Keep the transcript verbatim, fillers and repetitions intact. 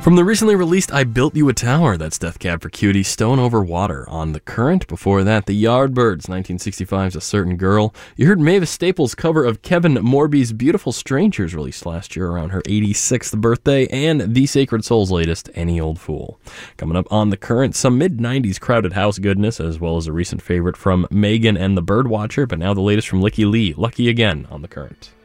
From the recently released I Built You a Tower, that's Death Cab for Cutie, Stone Over Water on The Current. Before that, The Yardbirds, nineteen sixty-five's A Certain Girl. You heard Mavis Staples' cover of Kevin Morby's Beautiful Strangers, released last year around her eighty-sixth birthday, and The Sacred Soul's latest, Any Old Fool. Coming up on The Current, some mid-nineties Crowded House goodness, as well as a recent favorite from Megan and the Birdwatcher, but now the latest from Licky Lee, Lucky Again, on The Current.